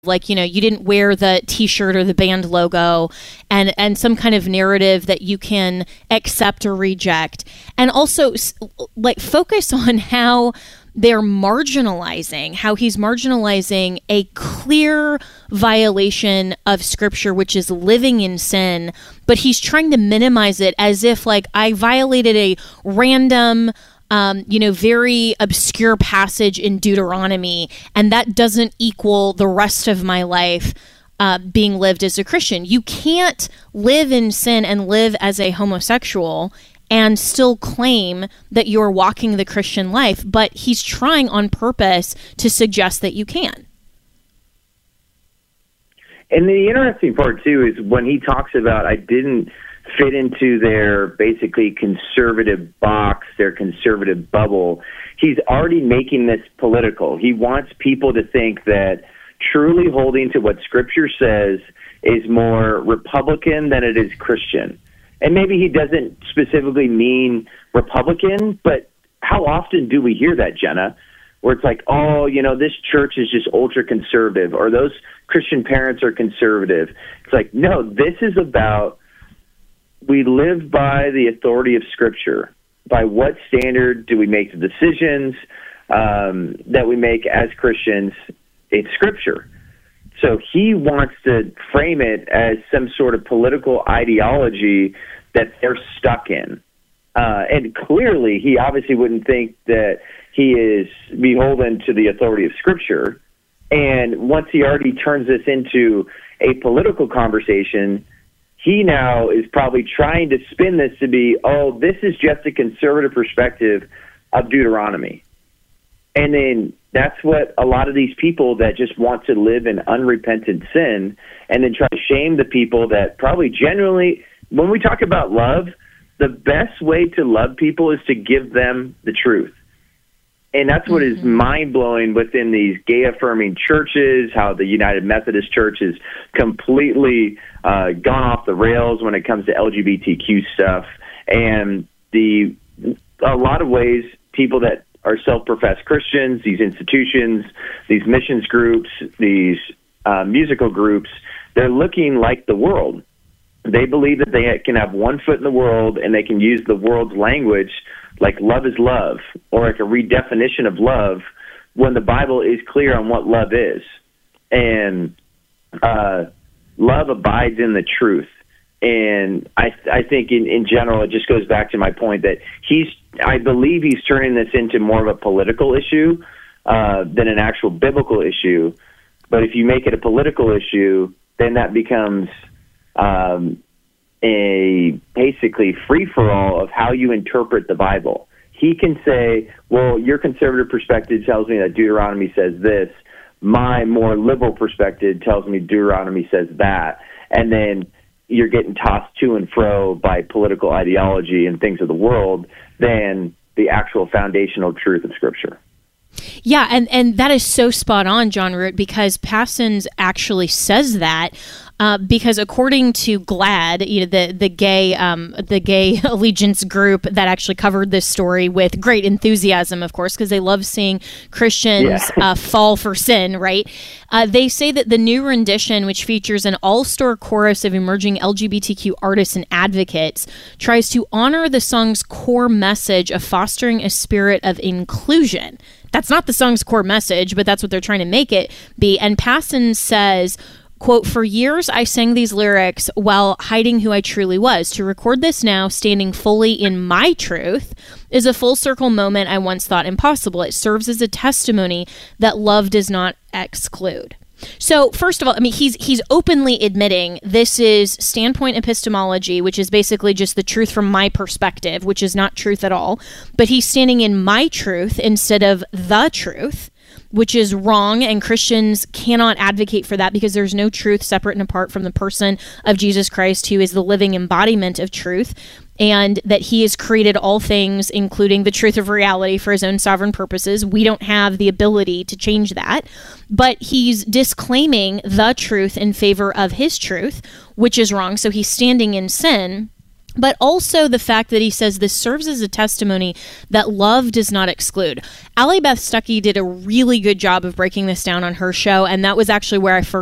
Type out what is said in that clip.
like, you didn't wear the t-shirt or the band logo, and some kind of narrative that you can accept or reject. And also like focus on how they're marginalizing, how he's marginalizing a clear violation of scripture, which is living in sin, but he's trying to minimize it as if like I violated a random very obscure passage in Deuteronomy, and that doesn't equal the rest of my life being lived as a Christian. You can't live in sin and live as a homosexual and still claim that you're walking the Christian life, but he's trying on purpose to suggest that you can. And the interesting part, too, is when he talks about I didn't fit into their basically conservative box, their conservative bubble, he's already making this political. He wants people to think that truly holding to what Scripture says is more Republican than it is Christian. And maybe he doesn't specifically mean Republican, but how often do we hear that, Jenna? Where it's like, oh, this church is just ultra-conservative, or those Christian parents are conservative. It's like, no, this is about we live by the authority of Scripture. By what standard do we make the decisions that we make as Christians? It's Scripture. So he wants to frame it as some sort of political ideology that they're stuck in. And clearly, he obviously wouldn't think that he is beholden to the authority of Scripture. And once he already turns this into a political conversation, he now is probably trying to spin this to be, oh, this is just a conservative perspective of Deuteronomy. And then that's what a lot of these people that just want to live in unrepentant sin and then try to shame the people that probably genuinely, when we talk about love, the best way to love people is to give them the truth. And that's what is mind-blowing within these gay-affirming churches, how the United Methodist Church has completely gone off the rails when it comes to LGBTQ stuff. And a lot of ways, people that are self-professed Christians, these institutions, these missions groups, these musical groups, they're looking like the world. They believe that they can have one foot in the world and they can use the world's language like love is love, or like a redefinition of love, when the Bible is clear on what love is. And love abides in the truth. And I think in general, it just goes back to my point that I believe he's turning this into more of a political issue than an actual biblical issue. But if you make it a political issue, then that becomes a basically free-for-all of how you interpret the Bible. He can say, well, your conservative perspective tells me that Deuteronomy says this. My more liberal perspective tells me Deuteronomy says that. And then you're getting tossed to and fro by political ideology and things of the world than the actual foundational truth of Scripture. Yeah, and that is so spot on, John Root, because Passons actually says that. Because according to GLAAD, the gay allegiance group that actually covered this story with great enthusiasm, of course, because they love seeing Christians fall for sin, right? They say that the new rendition, which features an all-star chorus of emerging LGBTQ artists and advocates, tries to honor the song's core message of fostering a spirit of inclusion. That's not the song's core message, but that's what they're trying to make it be. And Passons says, quote, "For years, I sang these lyrics while hiding who I truly was. To record this now, standing fully in my truth, is a full circle moment I once thought impossible. It serves as a testimony that love does not exclude." So first of all, I mean, he's openly admitting this is standpoint epistemology, which is basically just the truth from my perspective, which is not truth at all. But he's standing in my truth instead of the truth, which is wrong, and Christians cannot advocate for that because there's no truth separate and apart from the person of Jesus Christ, who is the living embodiment of truth, and that he has created all things, including the truth of reality, for his own sovereign purposes. We don't have the ability to change that, but he's disclaiming the truth in favor of his truth, which is wrong. So he's standing in sin. but also the fact that he says this serves as a testimony that love does not exclude. Allie Beth Stuckey did a really good job of breaking this down on her show, and that was actually where I